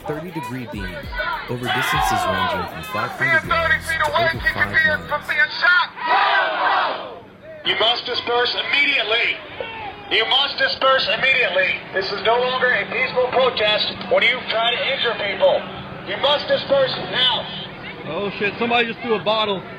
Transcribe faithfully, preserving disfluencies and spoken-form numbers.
thirty-degree beam over distances ranging from five hundred yards to over five miles. You must disperse immediately. You must disperse immediately. This is no longer a peaceful protest when you try to injure people. You must disperse now. Oh shit, somebody just threw a bottle.